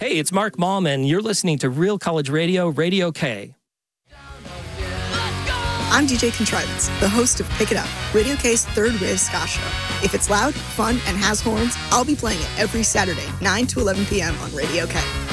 Hey, it's Mark Malm, and you're listening to Real College Radio, Radio K. I'm DJ Contrivance, the host of Pick It Up, Radio K's third wave ska show. If it's loud, fun, and has horns, I'll be playing it every Saturday, 9 to 11 p.m. on Radio K.